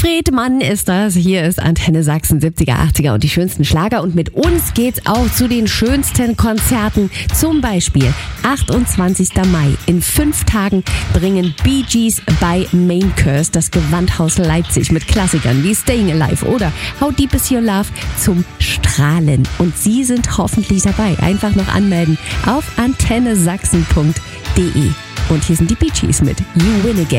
Mann ist das. Hier ist Antenne Sachsen 70er, 80er und die schönsten Schlager. Und mit uns geht's auch zu den schönsten Konzerten. Zum Beispiel 28. Mai. In 5 Tagen bringen Bee Gees bei Main Curse das Gewandhaus Leipzig mit Klassikern wie Staying Alive oder How Deep Is Your Love zum Strahlen. Und Sie sind hoffentlich dabei. Einfach noch anmelden auf antennesachsen.de. Und hier sind die Bee Gees mit You Win Again.